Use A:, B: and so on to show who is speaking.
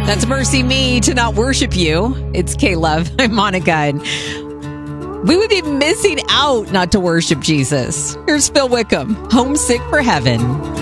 A: That's Mercy Me to not worship you. It's K-Love. I'm Monica. And we would be missing out not to worship Jesus. Here's Phil Wickham, Homesick for Heaven.